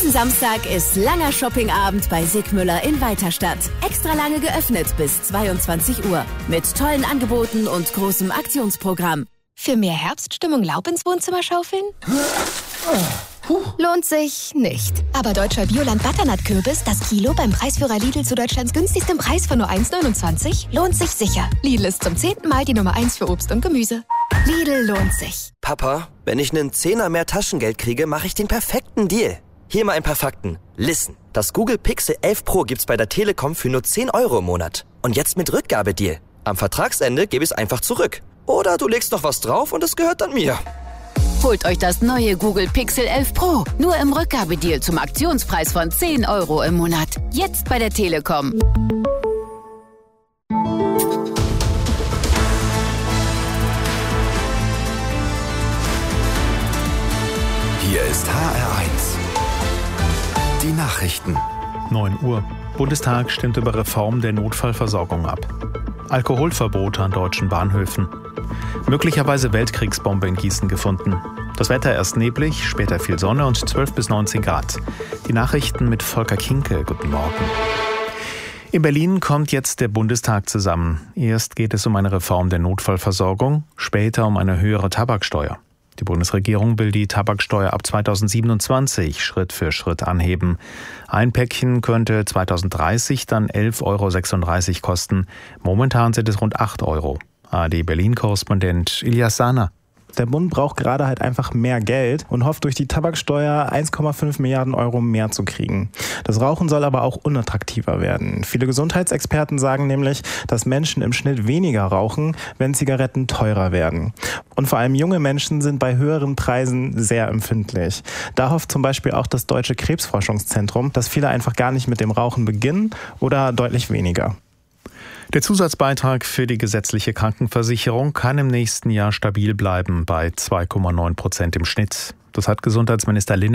Diesen Samstag ist langer Shoppingabend bei Sigmüller in Weiterstadt. Extra lange geöffnet bis 22 Uhr. Mit tollen Angeboten und großem Aktionsprogramm. Für mehr Herbststimmung Laub ins Wohnzimmer schaufeln? Lohnt sich nicht. Aber deutscher Bioland-Butternut-Kürbis, das Kilo beim Preisführer Lidl zu Deutschlands günstigstem Preis von nur 1,29, lohnt sich sicher. Lidl ist zum 10. Mal die Nummer 1 für Obst und Gemüse. Lidl lohnt sich. Papa, wenn ich einen Zehner mehr Taschengeld kriege, mache ich den perfekten Deal. Hier mal ein paar Fakten. Listen, das Google Pixel 11 Pro gibt's bei der Telekom für nur 10 € im Monat. Und jetzt mit Rückgabedeal. Am Vertragsende gebe ich es einfach zurück. Oder du legst noch was drauf und es gehört dann mir. Holt euch das neue Google Pixel 11 Pro. Nur im Rückgabedeal zum Aktionspreis von 10 € im Monat. Jetzt bei der Telekom. Hier ist HR1. Die Nachrichten. 9 Uhr. Bundestag stimmt über Reform der Notfallversorgung ab. Alkoholverbote an deutschen Bahnhöfen. Möglicherweise Weltkriegsbombe in Gießen gefunden. Das Wetter erst neblig, später viel Sonne und 12 bis 19 Grad. Die Nachrichten mit Volker Kinke. Guten Morgen. In Berlin kommt jetzt der Bundestag zusammen. Erst geht es um eine Reform der Notfallversorgung, später um eine höhere Tabaksteuer. Die Bundesregierung will die Tabaksteuer ab 2027 Schritt für Schritt anheben. Ein Päckchen könnte 2030 dann 11,36 € kosten. Momentan sind es rund 8 €. ARD-Berlin-Korrespondent Ilyas Sana. Der Bund braucht gerade halt einfach mehr Geld und hofft durch die Tabaksteuer 1,5 Milliarden € mehr zu kriegen. Das Rauchen soll aber auch unattraktiver werden. Viele Gesundheitsexperten sagen nämlich, dass Menschen im Schnitt weniger rauchen, wenn Zigaretten teurer werden. Und vor allem junge Menschen sind bei höheren Preisen sehr empfindlich. Da hofft zum Beispiel auch das Deutsche Krebsforschungszentrum, dass viele einfach gar nicht mit dem Rauchen beginnen oder deutlich weniger. Der Zusatzbeitrag für die gesetzliche Krankenversicherung kann im nächsten Jahr stabil bleiben bei 2,9% im Schnitt. Das hat Gesundheitsminister Lindner